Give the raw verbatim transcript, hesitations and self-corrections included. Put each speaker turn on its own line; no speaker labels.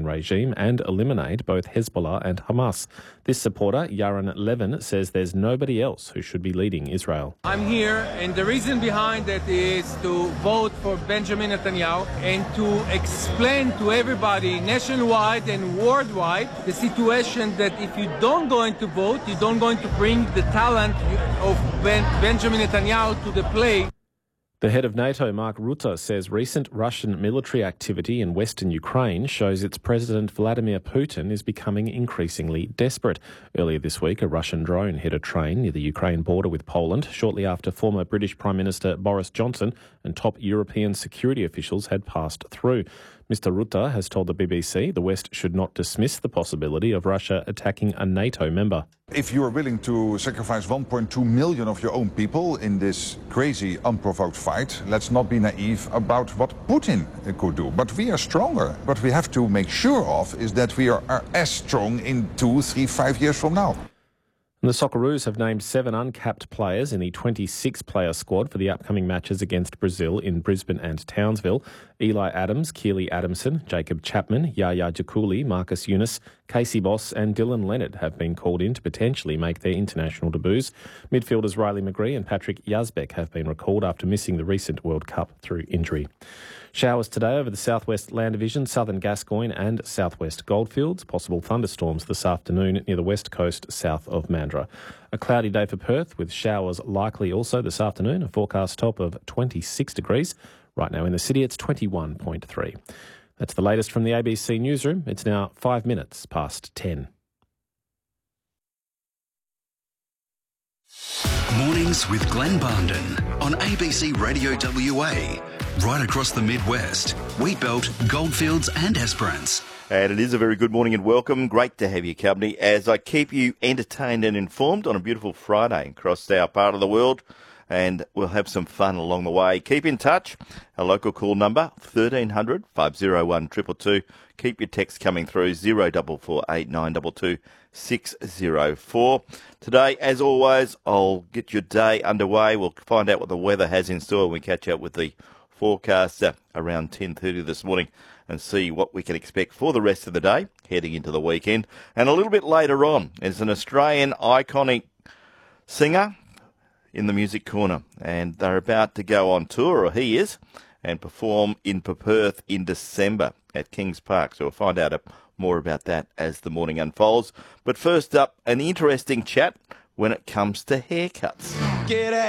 Ukrainian regime and eliminate both Hezbollah and Hamas. This supporter, Yaron Levin, says there's nobody else who should be leading Israel.
I'm here, and the reason behind it is to vote for Benjamin Netanyahu and to explain to everybody nationwide and worldwide the situation that if you don't going to vote, you don't going to bring the talent of ben- Benjamin Netanyahu to the play.
The head of NATO, Mark Rutte, says recent Russian military activity in western Ukraine shows its President Vladimir Putin is becoming increasingly desperate. Earlier this week, a Russian drone hit a train near the Ukraine border with Poland shortly after former British Prime Minister Boris Johnson and top European security officials had passed through. Mister Rutte has told the B B C the West should not dismiss the possibility of Russia attacking a NATO member.
If you are willing to sacrifice one point two million of your own people in this crazy, unprovoked fight, let's not be naive about what Putin could do. But we are stronger. What we have to make sure of is that we are, are as strong in two, three, five years from now.
And the Socceroos have named seven uncapped players in the twenty-six player squad for the upcoming matches against Brazil in Brisbane and Townsville. Eli Adams, Keely Adamson, Jacob Chapman, Yaya Jakuli, Marcus Eunice, Casey Boss and Dylan Leonard have been called in to potentially make their international debuts. Midfielders Riley McGree and Patrick Yazbek have been recalled after missing the recent World Cup through injury. Showers today over the southwest Land Division, southern Gascoyne and southwest Goldfields. Possible thunderstorms this afternoon near the west coast south of Mandurah. A cloudy day for Perth with showers likely also this afternoon. A forecast top of twenty-six degrees. Right now in the city it's twenty-one point three. That's the latest from the A B C newsroom. It's now five minutes past ten.
Mornings with Glenn Barnden on A B C Radio W A. Right across the Midwest, Wheatbelt, Goldfields and Esperance.
And it is a very good morning and welcome. Great to have your company as I keep you entertained and informed on a beautiful Friday across our part of the world. And we'll have some fun along the way. Keep in touch. Our local call number, thirteen hundred, five oh one, two two two. Keep your text coming through, zero four four eight nine two two six zero four. Today, as always, I'll get your day underway. We'll find out what the weather has in store when we catch up with the forecaster around ten thirty this morning and see what we can expect for the rest of the day, heading into the weekend. And a little bit later on, there's an Australian iconic singer in the Music Corner, and they're about to go on tour, or he is, and perform in Perth in December at Kings Park. So we'll find out more about that as the morning unfolds. But first up, an interesting chat when it comes to haircuts.
Get out.